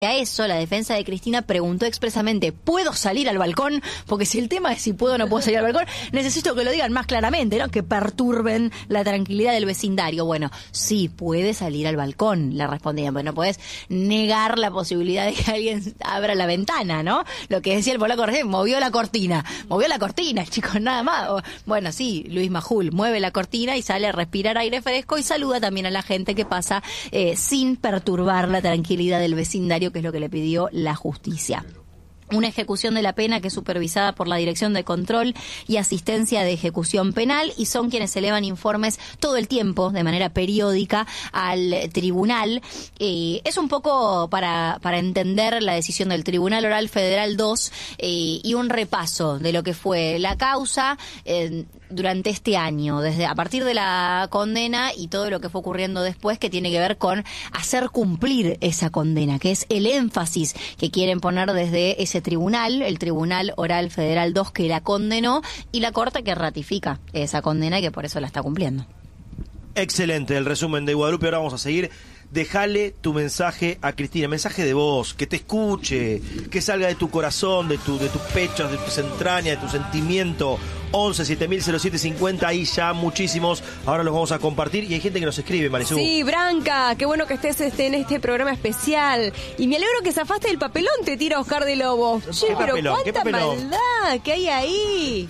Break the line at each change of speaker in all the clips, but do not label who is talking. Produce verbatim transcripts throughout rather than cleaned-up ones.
A eso, la defensa de Cristina preguntó expresamente, ¿puedo salir al balcón? Porque si el tema es si puedo o no puedo salir al balcón, necesito que lo digan más claramente, ¿no? Que perturben la tranquilidad del vecindario. Bueno, sí, puede salir al balcón, le respondían. Bueno, no podés negar la posibilidad de que alguien abra la ventana, ¿no? Lo que decía el polaco recién, movió la cortina. Movió la cortina, chicos, nada más. O, bueno, sí, Luis Majul mueve la cortina y sale a respirar aire fresco y saluda también a la gente que pasa eh, sin perturbar la tranquilidad del vecindario, que es lo que le pidió la justicia. Una ejecución de la pena que es supervisada por la Dirección de Control y Asistencia de Ejecución Penal, y son quienes elevan informes todo el tiempo, de manera periódica, al tribunal. Eh, es un poco para, para entender la decisión del Tribunal Oral Federal dos eh, y un repaso de lo que fue la causa eh, durante este año, desde a partir de la condena y todo lo que fue ocurriendo después, que tiene que ver con hacer cumplir esa condena, que es el énfasis que quieren poner desde ese tribunal, el Tribunal Oral Federal dos, que la condenó, y la Corte que ratifica esa condena y que por eso la está cumpliendo.
Excelente el resumen de Guadalupe. Ahora vamos a seguir. Dejale tu mensaje a Cristina, mensaje de voz, que te escuche, que salga de tu corazón, de tu de tus pechos, de tus entrañas, de tu sentimiento. once siete mil cero siete cincuenta, ahí ya muchísimos. Ahora los vamos a compartir y hay gente que nos escribe, Marisú.
Sí, Branca, qué bueno que estés este, en este programa especial. Y me alegro que zafaste del papelón, te tira Oscar de Lobo. Sí, pero
papelón?
cuánta maldad que hay ahí.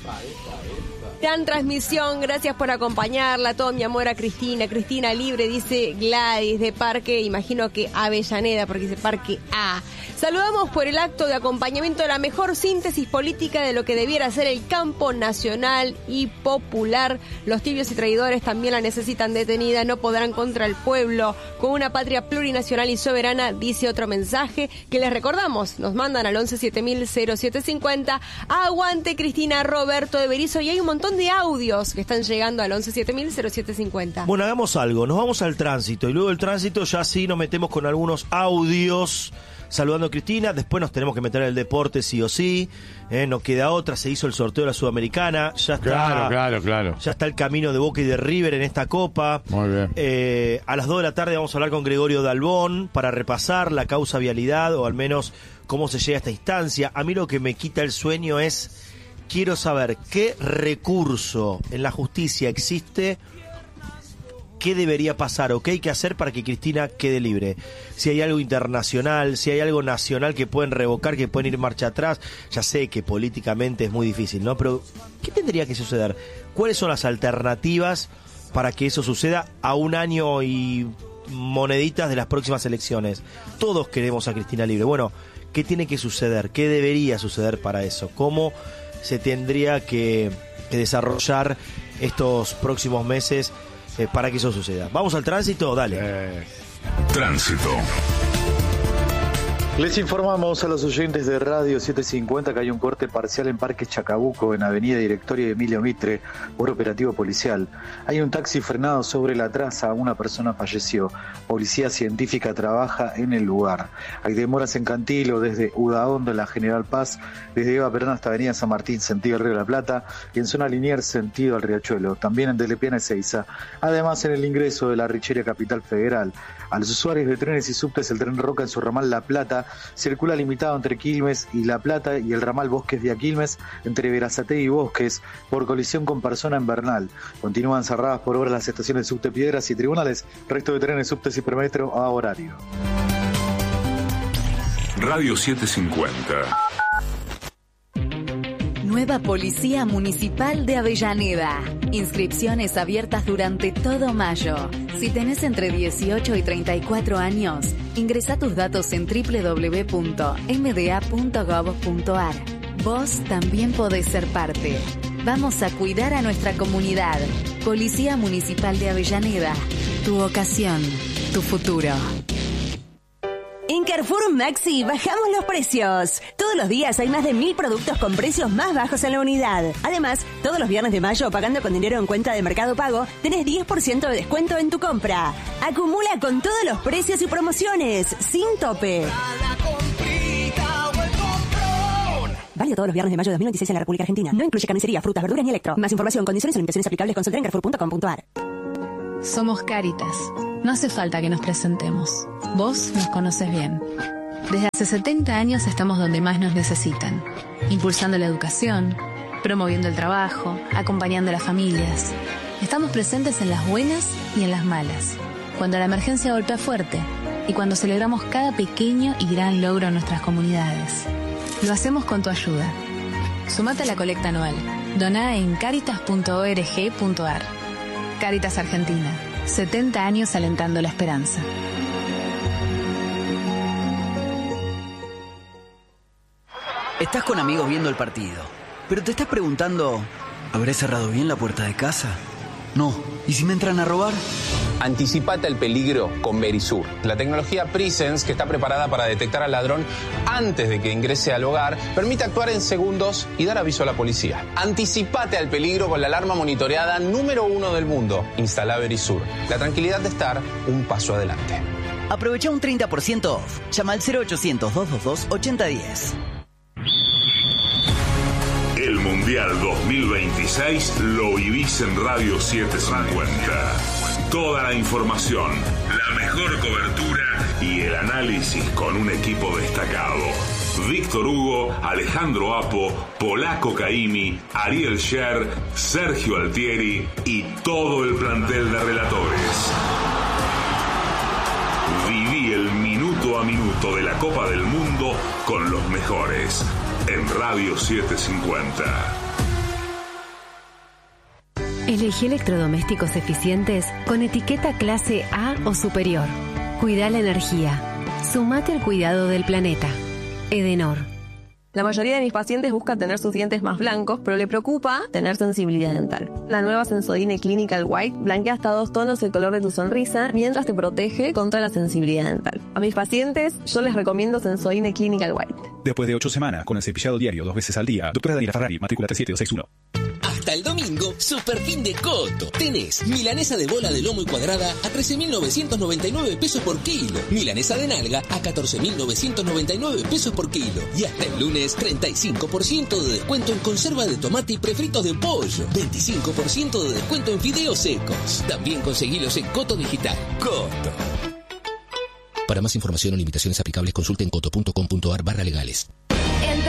Gran transmisión, gracias por acompañarla, todo mi amor a Cristina. Cristina libre, dice Gladys de Parque, imagino que Avellaneda, porque dice Parque A. Saludamos por el acto de acompañamiento de la mejor síntesis política de lo que debiera ser el campo nacional y popular. Los tibios y traidores también la necesitan detenida, no podrán contra el pueblo. Con una patria plurinacional y soberana, dice otro mensaje que les recordamos, nos mandan al once siete mil cero siete cincuenta. Aguante Cristina, Roberto de Berizo, y hay un montón de audios que están llegando al once siete mil cero siete cincuenta.
Bueno, hagamos algo, nos vamos al tránsito y luego del tránsito ya sí nos metemos con algunos audios saludando a Cristina. Después nos tenemos que meter en el deporte sí o sí, eh, no queda otra. Se hizo el sorteo de la Sudamericana, ya está,
claro, claro, claro.
Ya está el camino de Boca y de River en esta Copa.
Muy bien.
Eh, a las dos de la tarde vamos a hablar con Gregorio Dalbón para repasar la causa vialidad, o al menos cómo se llega a esta instancia. A mí lo que me quita el sueño es, quiero saber qué recurso en la justicia existe, qué debería pasar o qué hay que hacer para que Cristina quede libre. Si hay algo internacional, si hay algo nacional que pueden revocar, que pueden ir marcha atrás. Ya sé que políticamente es muy difícil, ¿no? Pero ¿qué tendría que suceder? ¿Cuáles son las alternativas para que eso suceda a un año y moneditas de las próximas elecciones? Todos queremos a Cristina libre. Bueno, ¿qué tiene que suceder? ¿Qué debería suceder para eso? ¿Cómo se tendría que, que desarrollar estos próximos meses eh, para que eso suceda? Vamos al tránsito, dale.
Eh.
Tránsito.
Les informamos a los oyentes de Radio setecientos cincuenta que hay un corte parcial en Parque Chacabuco, en Avenida Directorio de Emilio Mitre, por operativo policial. Hay un taxi frenado sobre la traza, una persona falleció. Policía científica trabaja en el lugar. Hay demoras en Cantilo, desde Udaondo, en la General Paz, desde Eva Perón hasta Avenida San Martín, sentido Río de la Plata, y en zona Liniers, sentido al Riachuelo. También en Telepiana y Ezeiza. Además, en el ingreso de la Richeria Capital Federal. A los usuarios de trenes y subtes, el tren Roca en su ramal La Plata circula limitado entre Quilmes y La Plata, y el ramal Bosques vía Quilmes entre Berazategui y Bosques por colisión con persona en Bernal. Continúan cerradas por obras las estaciones de subte Piedras y Tribunales, resto de trenes, subtes y premetro a horario.
Radio setecientos cincuenta.
Nueva Policía Municipal de Avellaneda. Inscripciones abiertas durante todo mayo. Si tenés entre dieciocho y treinta y cuatro años, ingresá tus datos en doble u doble u doble u punto eme de a punto gov punto a r. Vos también podés ser parte. Vamos a cuidar a nuestra comunidad. Policía Municipal de Avellaneda. Tu ocasión, tu futuro.
En Carrefour Maxi bajamos los precios. Todos los días hay más de mil productos con precios más bajos en la unidad. Además, todos los viernes de mayo, pagando con dinero en cuenta de Mercado Pago, tenés diez por ciento de descuento en tu compra. Acumula con todos los precios y promociones, sin tope. Válido todos los viernes de mayo de dos mil veintiséis en la República Argentina. No incluye carnicería, frutas, verduras ni electro. Más información, condiciones y limitaciones aplicables, consulta en carrefour punto com punto a r.
Somos Cáritas. No hace falta que nos presentemos. Vos nos conoces bien.
Desde hace setenta años estamos donde más nos necesitan, impulsando la educación, promoviendo el trabajo, acompañando a las familias. Estamos presentes en las buenas y en las malas, cuando la emergencia golpea fuerte y cuando celebramos cada pequeño y gran logro en nuestras comunidades. Lo hacemos con tu ayuda. Sumate a la colecta anual. Doná en caritas punto org punto ar. Cáritas Argentina. setenta años alentando la esperanza.
Estás con amigos viendo el partido, pero te estás preguntando, ¿habré cerrado bien la puerta de casa? No. ¿Y si me entran a robar?
Anticipate al peligro con Verisur, la tecnología Presence que está preparada para detectar al ladrón antes de que ingrese al hogar, permite actuar en segundos y dar aviso a la policía. Anticipate al peligro con la alarma monitoreada número uno del mundo. Instala Verisur, la tranquilidad de estar un paso adelante.
Aprovecha un treinta por ciento off. Llama al cero ochocientos, doscientos veintidós, ochenta diez.
El Mundial dos mil veintiséis lo vivís en Radio setecientos cincuenta. Toda la información, la mejor cobertura y el análisis con un equipo destacado. Víctor Hugo, Alejandro Apo, Polaco Caimi, Ariel Scher, Sergio Altieri y todo el plantel de relatores. Viví el minuto a minuto de la Copa del Mundo con los mejores en Radio setecientos cincuenta.
Elegí electrodomésticos eficientes con etiqueta clase A o superior. Cuida la energía. Sumate al cuidado del planeta. Edenor.
La mayoría de mis pacientes buscan tener sus dientes más blancos, pero le preocupa tener sensibilidad dental. La nueva Sensodyne Clinical White blanquea hasta dos tonos el color de tu sonrisa mientras te protege contra la sensibilidad dental. A mis pacientes yo les recomiendo Sensodyne Clinical White.
Después de ocho semanas con el cepillado diario dos veces al día, doctora Daniela Ferrari, matrícula tres siete dos seis uno.
Hasta el domingo, super fin de Coto. Tenés milanesa de bola de lomo y cuadrada a trece mil novecientos noventa y nueve pesos por kilo. Milanesa de nalga a catorce mil novecientos noventa y nueve pesos por kilo. Y hasta el lunes, treinta y cinco por ciento de descuento en conserva de tomate y prefritos de pollo. veinticinco por ciento de descuento en fideos secos. También conseguilos en Coto Digital. Coto. Para más información o limitaciones aplicables, consulten coto punto com punto ar barra legales.
En